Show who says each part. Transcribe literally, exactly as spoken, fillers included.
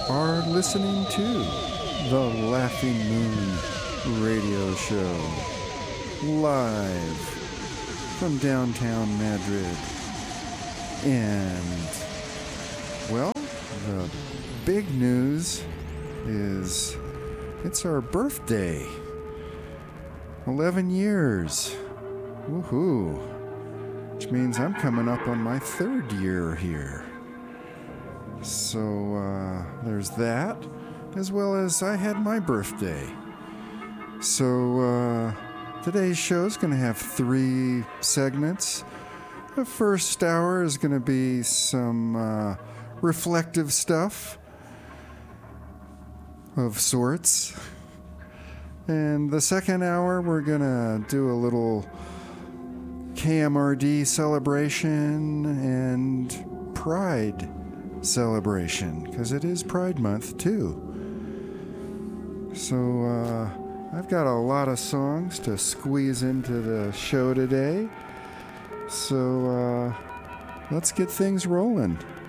Speaker 1: are listening to the Laughing Moon Radio Show, live from downtown Madrid. And, well, the big news is it's our birthday. eleven years. Woohoo. Which means I'm coming up on my third year here. So uh, there's that, as well as I had my birthday. So uh, today's show is going to have three segments. The first hour is going to be some uh, reflective stuff of sorts. And the second hour, we're going to do a little K M R D celebration and Pride celebration, because it is Pride Month too. So uh, I've got a lot of songs to squeeze into the show today. So uh, let's get things rolling.